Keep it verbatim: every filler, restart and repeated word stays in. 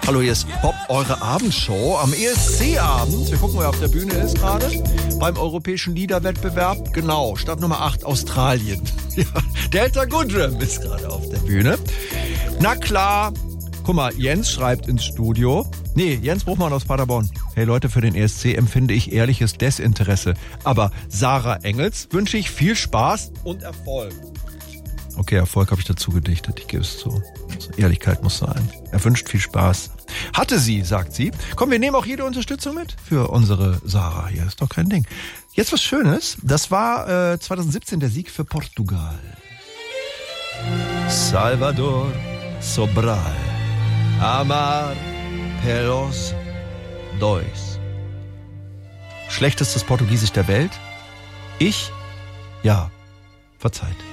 Hallo, hier ist Pop, eure Abendshow am E S C-Abend. Wir gucken, wer auf der Bühne ist gerade. Beim Europäischen Liederwettbewerb. Genau, Stadt Nummer acht, Australien. Ja, Delta Goodrem ist gerade auf der Bühne. Na klar, guck mal, Jens schreibt ins Studio. Nee, Jens Bruchmann aus Paderborn. Hey Leute, für den E S C empfinde ich ehrliches Desinteresse. Aber Sarah Engels wünsche ich viel Spaß und Erfolg. Okay, Erfolg habe ich dazu gedichtet, ich gebe es zu. Also, Ehrlichkeit muss sein. Er wünscht viel Spaß. Hatte sie, sagt sie. Komm, wir nehmen auch jede Unterstützung mit für unsere Sarah. Hier ist doch kein Ding. Jetzt was Schönes. Das war äh, zwanzig siebzehn der Sieg für Portugal. Salvador Sobral. Amar pelos dois. Schlechtestes Portugiesisch der Welt? Ich? Ja, verzeiht.